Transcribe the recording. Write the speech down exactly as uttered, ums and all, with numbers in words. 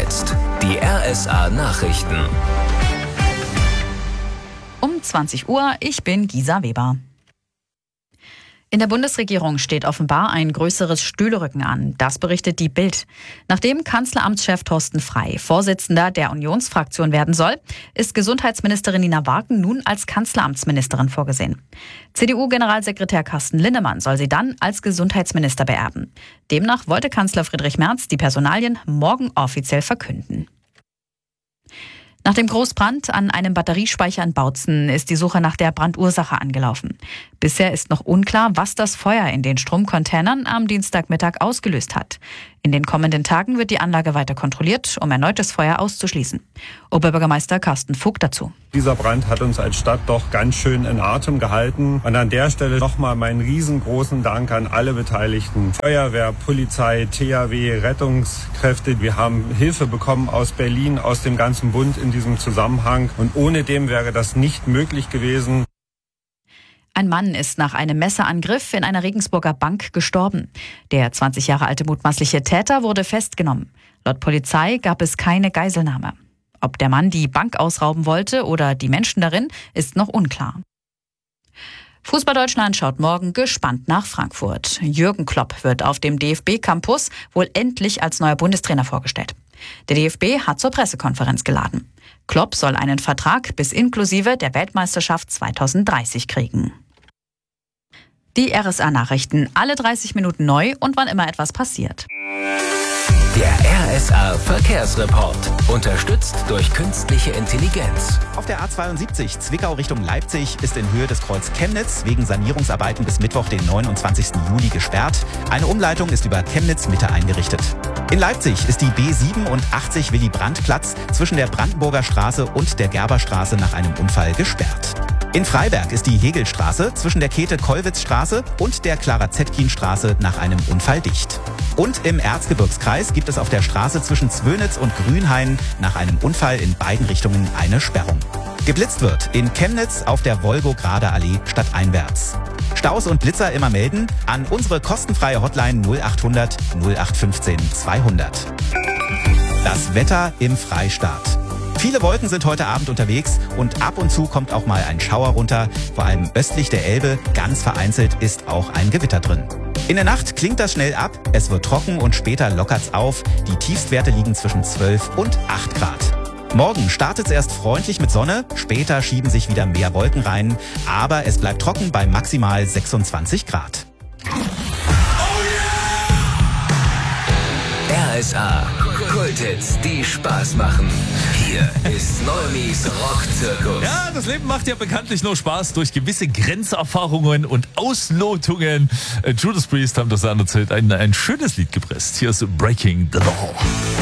jetzt die R S A-Nachrichten. Um zwanzig Uhr, ich bin Gisa Weber. In der Bundesregierung steht offenbar ein größeres Stühlerücken an. Das berichtet die Bild. Nachdem Kanzleramtschef Thorsten Frey Vorsitzender der Unionsfraktion werden soll, ist Gesundheitsministerin Nina Warken nun als Kanzleramtsministerin vorgesehen. C D U-Generalsekretär Carsten Linnemann soll sie dann als Gesundheitsminister beerben. Demnach wollte Kanzler Friedrich Merz die Personalien morgen offiziell verkünden. Nach dem Großbrand an einem Batteriespeicher in Bautzen ist die Suche nach der Brandursache angelaufen. Bisher ist noch unklar, was das Feuer in den Stromcontainern am Dienstagmittag ausgelöst hat. In den kommenden Tagen wird die Anlage weiter kontrolliert, um erneutes Feuer auszuschließen. Oberbürgermeister Carsten Vogt dazu. Dieser Brand hat uns als Stadt doch ganz schön in Atem gehalten. Und an der Stelle nochmal meinen riesengroßen Dank an alle Beteiligten. Feuerwehr, Polizei, T H W, Rettungskräfte. Wir haben Hilfe bekommen aus Berlin, aus dem ganzen Bund in diesem Zusammenhang. Und ohne dem wäre das nicht möglich gewesen. Ein Mann ist nach einem Messerangriff in einer Regensburger Bank gestorben. Der zwanzig Jahre alte mutmaßliche Täter wurde festgenommen. Laut Polizei gab es keine Geiselnahme. Ob der Mann die Bank ausrauben wollte oder die Menschen darin, ist noch unklar. Fußball Deutschland schaut morgen gespannt nach Frankfurt. Jürgen Klopp wird auf dem D F B-Campus wohl endlich als neuer Bundestrainer vorgestellt. Der D F B hat zur Pressekonferenz geladen. Klopp soll einen Vertrag bis inklusive der Weltmeisterschaft zweitausenddreißig kriegen. Die R S A-Nachrichten, alle dreißig Minuten neu und wann immer etwas passiert. Der R S A-Verkehrsreport, unterstützt durch künstliche Intelligenz. Auf der A zweiundsiebzig Zwickau Richtung Leipzig ist in Höhe des Kreuz Chemnitz wegen Sanierungsarbeiten bis Mittwoch, den neunundzwanzigsten Juli, gesperrt. Eine Umleitung ist über Chemnitz Mitte eingerichtet. In Leipzig ist die B siebenundachtzig Willy-Brandt-Platz zwischen der Brandenburger Straße und der Gerberstraße nach einem Unfall gesperrt. In Freiberg ist die Hegelstraße zwischen der Käthe-Kollwitz-Straße und der Clara-Zetkin-Straße nach einem Unfall dicht. Und im Erzgebirgskreis gibt es auf der Straße zwischen Zwönitz und Grünhain nach einem Unfall in beiden Richtungen eine Sperrung. Geblitzt wird in Chemnitz auf der Wolgograder Allee stadteinwärts. Staus und Blitzer immer melden an unsere kostenfreie Hotline null achthundert null acht fünfzehn zweihundert. Das Wetter im Freistaat. Viele Wolken sind heute Abend unterwegs und ab und zu kommt auch mal ein Schauer runter. Vor allem östlich der Elbe, ganz vereinzelt, ist auch ein Gewitter drin. In der Nacht klingt das schnell ab, es wird trocken und später lockert's auf. Die Tiefstwerte liegen zwischen zwölf und acht Grad. Morgen startet's erst freundlich mit Sonne, später schieben sich wieder mehr Wolken rein, aber es bleibt trocken bei maximal sechsundzwanzig Grad. R S A, Kulthits, die Spaß machen. Hier ist Neumis Rockzirkus. Ja, das Leben macht ja bekanntlich nur Spaß durch gewisse Grenzerfahrungen und Auslotungen. Judas Priest haben das seinerzeit ein, ein schönes Lied gepresst. Hier ist Breaking the Law.